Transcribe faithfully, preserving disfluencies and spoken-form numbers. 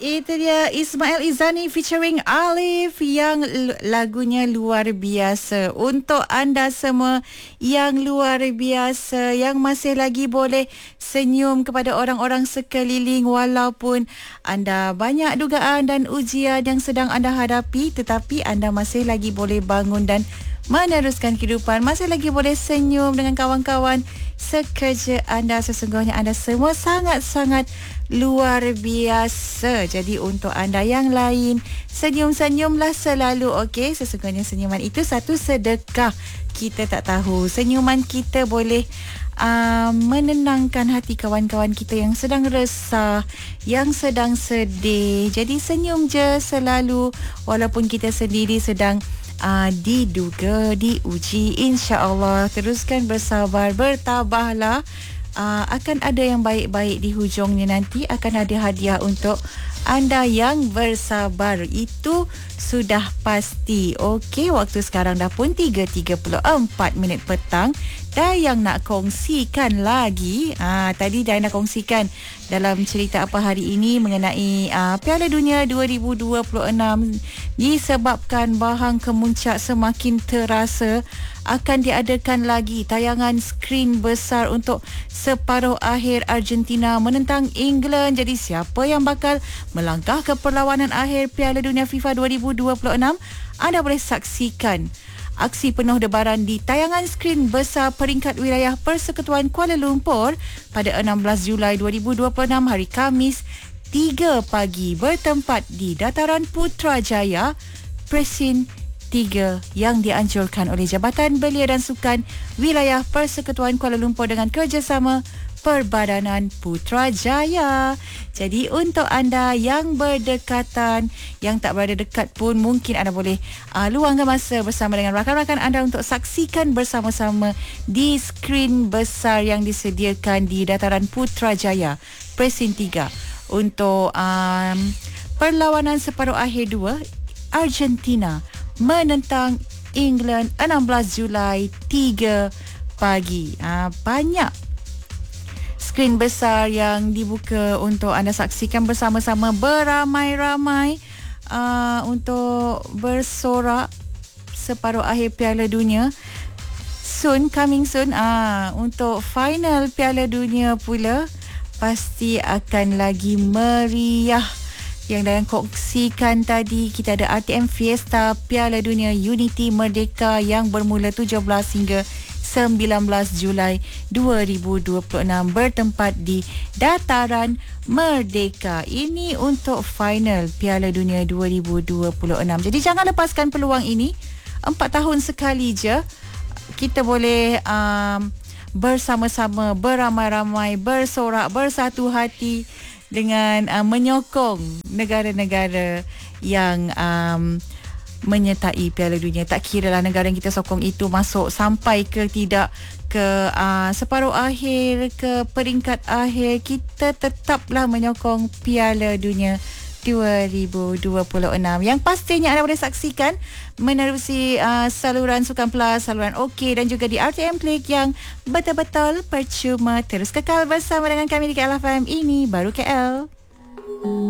Itu dia Ismail Izani featuring Alif yang l- lagunya luar biasa. Untuk anda semua yang luar biasa, yang masih lagi boleh senyum kepada orang-orang sekeliling walaupun anda banyak dugaan dan ujian yang sedang anda hadapi, tetapi anda masih lagi boleh bangun dan meneruskan kehidupan, masih lagi boleh senyum dengan kawan-kawan sekerja anda. Sesungguhnya anda semua sangat-sangat luar biasa. Jadi untuk anda yang lain, senyum-senyumlah selalu, okey? Sesungguhnya senyuman itu satu sedekah. Kita tak tahu senyuman kita boleh uh, menenangkan hati kawan-kawan kita yang sedang resah, yang sedang sedih. Jadi senyum je selalu, walaupun kita sendiri sedang Uh, diduga, diuji. InsyaAllah teruskan bersabar, bertabahlah. uh, Akan ada yang baik-baik di hujungnya nanti. Akan ada hadiah untuk anda yang bersabar. Itu sudah pasti. Okey, waktu sekarang dah pun tiga tiga puluh empat minit petang. Dan yang nak kongsikan lagi, ah, tadi dah nak kongsikan dalam cerita apa hari ini mengenai ah, Piala Dunia dua ribu dua puluh enam, disebabkan bahang kemuncak semakin terasa, akan diadakan lagi tayangan skrin besar untuk separuh akhir Argentina menentang England. Jadi siapa yang bakal melangkah ke perlawanan akhir Piala Dunia FIFA dua ribu dua puluh enam? Anda boleh saksikan aksi penuh debaran di tayangan skrin besar peringkat wilayah Persekutuan Kuala Lumpur pada enam belas Julai dua ribu dua puluh enam, hari Khamis, tiga pagi, bertempat di Dataran Putrajaya, Presin tiga, yang dianjurkan oleh Jabatan Belia dan Sukan Wilayah Persekutuan Kuala Lumpur dengan kerjasama Perbadanan Putrajaya. Jadi untuk anda yang berdekatan, yang tak berada dekat pun, mungkin anda boleh uh, luangkan masa bersama dengan rakan-rakan anda untuk saksikan bersama-sama di skrin besar yang disediakan di Dataran Putrajaya, Presin tiga, untuk um, perlawanan separuh akhir dua Argentina menentang England, enam belas Julai, tiga pagi. Uh, banyak skrin besar yang dibuka untuk anda saksikan bersama-sama, beramai-ramai uh, untuk bersorak separuh akhir Piala Dunia. Soon, coming soon, uh, untuk final Piala Dunia pula pasti akan lagi meriah. Yang dah kongsikan tadi, kita ada R T M Fiesta Piala Dunia Unity Merdeka yang bermula tujuh belas hingga sembilan belas Julai dua ribu dua puluh enam, bertempat di Dataran Merdeka. Ini untuk final Piala Dunia dua ribu dua puluh enam. Jadi jangan lepaskan peluang ini. Empat tahun sekali je kita boleh um, bersama-sama, beramai-ramai, bersorak, bersatu hati dengan uh, menyokong negara-negara yang um, menyertai Piala Dunia. Tak kira lah negara yang kita sokong itu masuk sampai ke tidak ke uh, separuh akhir, ke peringkat akhir, kita tetaplah menyokong Piala Dunia dua ribu dua puluh enam, yang pastinya anda boleh saksikan menerusi uh, saluran Sukan Plus, saluran OK dan juga di R T M Klik yang betul-betul percuma. Terus kekal bersama dengan kami di K L F M. Ini baru K L.